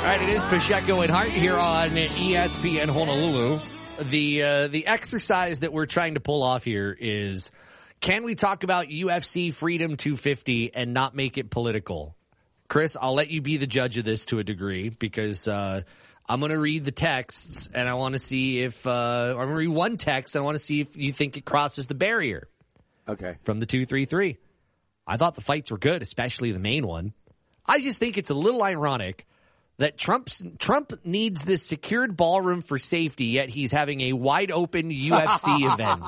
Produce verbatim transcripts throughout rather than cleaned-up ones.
All right, it is Pacheco and Hart here on E S P N Honolulu. The uh, the exercise that we're trying to pull off here is, can we talk about U F C Freedom two fifty and not make it political? Chris, I'll let you be the judge of this to a degree, because uh, I'm going to read the texts, and I want to see if uh, I'm going to read one text, and I want to see if you think it crosses the barrier. Okay. From the two three three. I thought the fights were good, especially the main one. I just think it's a little ironic that Trump's, Trump needs this secured ballroom for safety, yet he's having a wide open U F C event.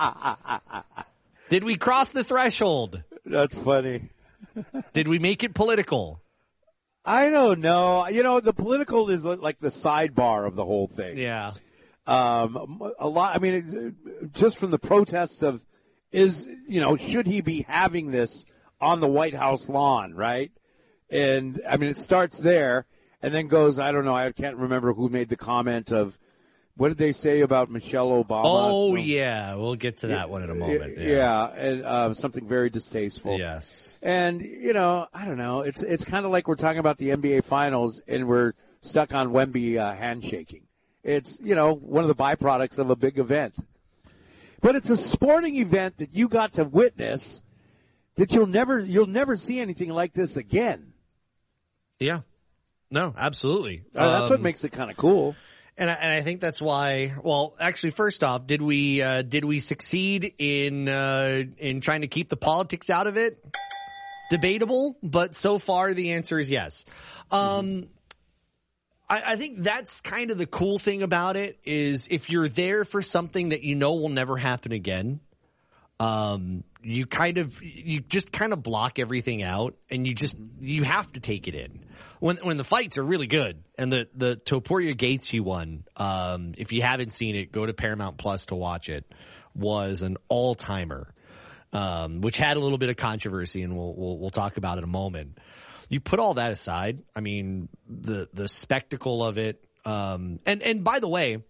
Did we cross the threshold? That's funny. Did we make it political? I don't know. You know, the political is like the sidebar of the whole thing. Yeah. Um, a lot, I mean, just from the protests of, is, you know, should he be having this on the White House lawn, right? And, I mean, it starts there and then goes, I don't know, I can't remember who made the comment of, what did they say about Michelle Obama? Oh, so, yeah. We'll get to that yeah, one in a moment. Yeah, yeah. and uh, something very distasteful. Yes. And, you know, I don't know. It's it's kind of like we're talking about the N B A Finals and we're stuck on Wemby uh, handshaking. It's, you know, one of the byproducts of a big event. But it's a sporting event that you got to witness that you'll never you'll never see anything like this again. Yeah. No, absolutely. Uh, that's um, what makes it kind of cool. And I, and I think that's why. Well, actually, first off, did we uh, did we succeed in uh, in trying to keep the politics out of it? Debatable, but so far the answer is yes. Um, mm-hmm. I, I think that's kind of the cool thing about it is if you're there for something that you know will never happen again, um, you kind of you just kind of block everything out, and you just you have to take it in. When when the fights are really good, and the the Topuria Gaethje one, um, if you haven't seen it, go to Paramount Plus to watch it. Was an all timer, um, which had a little bit of controversy, and we'll we'll we'll talk about it in a moment. You put all that aside, I mean the the spectacle of it, um, and and by the way,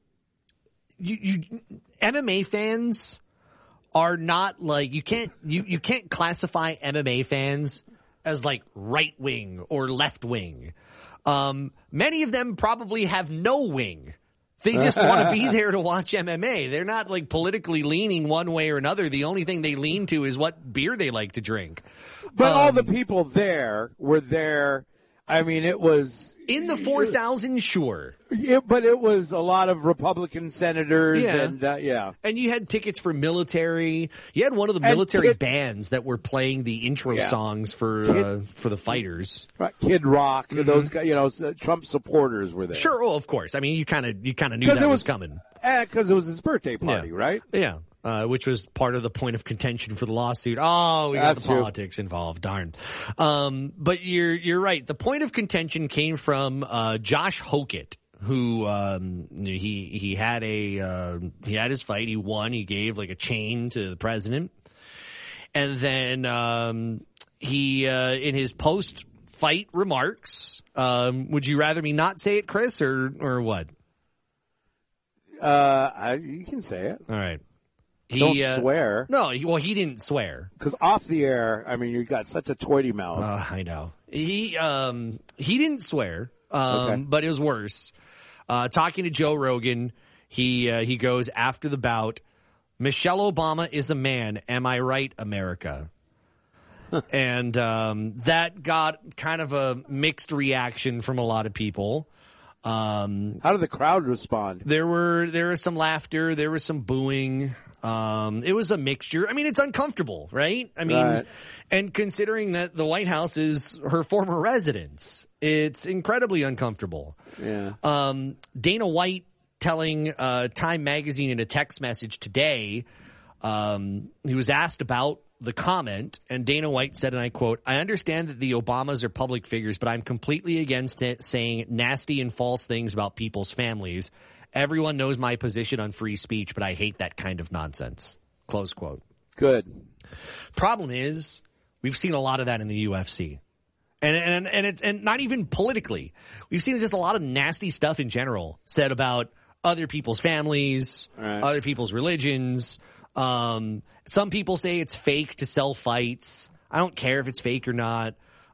you you M M A fans are not like you can't you you can't classify M M A fans as like right wing or left wing. Um, many of them probably have no wing. They just want to be there to watch M M A. They're not like politically leaning one way or another. The only thing they lean to is what beer they like to drink. But um, all the people there were there. I mean, it was in the four thousand, sure. Yeah, but it was a lot of Republican senators, yeah. and uh, yeah, and you had tickets for military. You had one of the military Kid, bands that were playing the intro yeah. songs for Kid, uh, for the fighters. Right, Kid Rock, mm-hmm. those guys, you know, Trump supporters were there. Sure, well, of course. I mean, you kind of you kind of knew that it was, was coming because it was his birthday party, yeah. right? Yeah. Uh, which was part of the point of contention for the lawsuit. Oh, we got That's the true. politics involved. Darn. Um, but you're, you're right. The point of contention came from, uh, Josh Hokett, who, um, he, he had a, uh, he had his fight. He won. He gave like a chain to the president. And then, um, he, uh, in his post fight remarks, um, would you rather me not say it, Chris, or, or what? Uh, I, you can say it. All right. He, Don't uh, swear. No, he, well, he didn't swear. Because off the air, I mean, you got such a toity mouth. Uh, I know. He um he didn't swear, um, okay. but it was worse. Uh, talking to Joe Rogan, he uh, he goes after the bout, Michelle Obama is a man. Am I right, America? And um, that got kind of a mixed reaction from a lot of people. Um, How did the crowd respond? There were there was some laughter. There was some booing. Um, it was a mixture. I mean, it's uncomfortable, right? I mean, right. And considering that the White House is her former residence, it's incredibly uncomfortable. Yeah. Um, Dana White telling, uh, Time Magazine in a text message today, um, he was asked about the comment, and Dana White said, and I quote, I understand that the Obamas are public figures, but I'm completely against it saying nasty and false things about people's families. Everyone knows my position on free speech, but I hate that kind of nonsense. Close quote. Good. Problem is, we've seen a lot of that in the U F C. And, and, and it's, and not even politically. We've seen just a lot of nasty stuff in general said about other people's families, right. other people's religions. Um, some people say it's fake to sell fights. I don't care if it's fake or not.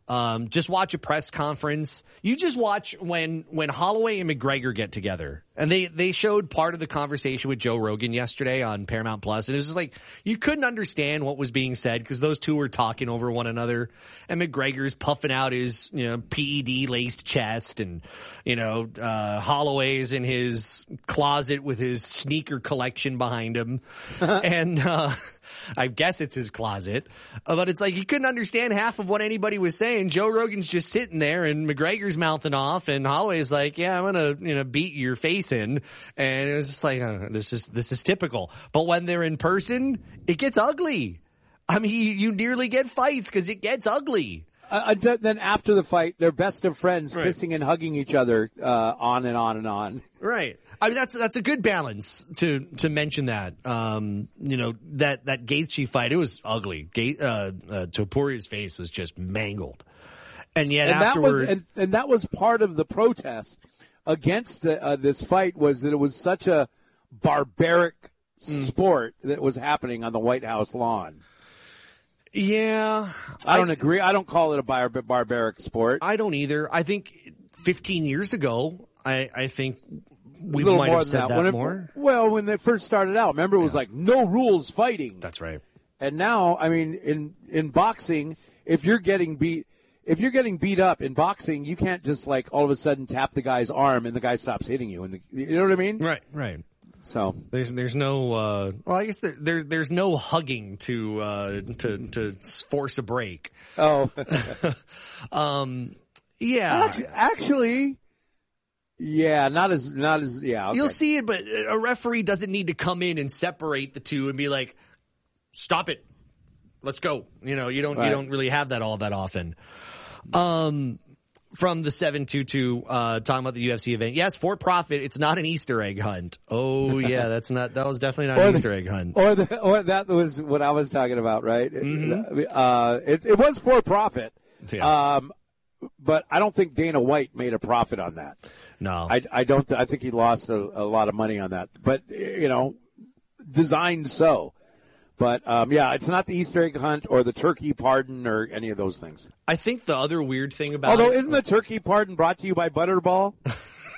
Um, just watch a press conference. You just watch when, when Holloway and McGregor get together. And they, they showed part of the conversation with Joe Rogan yesterday on Paramount Plus. And it was just like, you couldn't understand what was being said because those two were talking over one another. And McGregor's puffing out his, you know, P E D laced chest, and, you know, uh, Holloway's in his closet with his sneaker collection behind him. and, uh, I guess it's his closet. Uh, but it's like you couldn't understand half of what anybody was saying. Joe Rogan's just sitting there and McGregor's mouthing off, and Holloway's like, yeah, I'm going to, you know, beat your face in. And it was just like, uh, this is, this is typical. But when they're in person, it gets ugly. I mean, you, you nearly get fights because it gets ugly. Uh, then after the fight, they're best of friends, Right. kissing and hugging each other, uh, on and on and on. Right. I mean, that's, that's a good balance to, to mention that. Um, you know, that, that Gaethje fight, it was ugly. Ga- uh, uh, Topuria's face was just mangled. And yet and afterwards. That was, and, and that was part of the protest against uh, this fight, was that it was such a barbaric mm. sport that was happening on the White House lawn. Yeah. I don't I, agree. I don't call it a bar- barbaric sport. I don't either. I think fifteen years ago, I, I think we might have said that, that it, more. Well, when they first started out, remember it was yeah. like no rules fighting. That's right. And now, I mean, in, in boxing, if you're getting beat, if you're getting beat up in boxing, you can't just like all of a sudden tap the guy's arm and the guy stops hitting you. And the, you know what I mean? Right, right. So there's there's no uh, well, I guess there, there's there's no hugging to uh, to to force a break. Oh, um, yeah. Actually, actually, yeah, not as not as yeah. Okay. You'll see it, but a referee doesn't need to come in and separate the two and be like, "Stop it, let's go." You know, you don't right. you don't really have that all that often. Um. From the seven two two, uh, talking about the U F C event. Yes, for profit. It's not an Easter egg hunt. Oh yeah, that's not, that was definitely not an the, Easter egg hunt. Or the, or that was what I was talking about, right? Mm-hmm. Uh, it, it was for profit. Yeah. Um, but I don't think Dana White made a profit on that. No. I, I don't, th- I think he lost a, a lot of money on that, but you know, designed so. But, um, yeah, it's not the Easter egg hunt or the turkey pardon or any of those things. I think the other weird thing about Although, it, isn't the turkey pardon brought to you by Butterball?